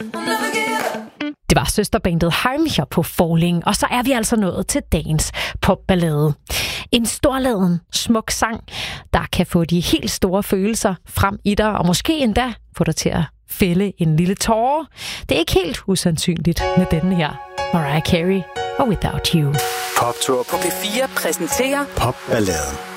Det var søsterbandet Heimlicher på Falling, og så er vi altså nået til dagens popballade. En storladen, smuk sang, der kan få de helt store følelser frem i dig, og måske endda få dig til at fælde en lille tåre. Det er ikke helt usandsynligt med denne her, Mariah Carey og Without You. Poptur på P4 præsenterer Popballaden.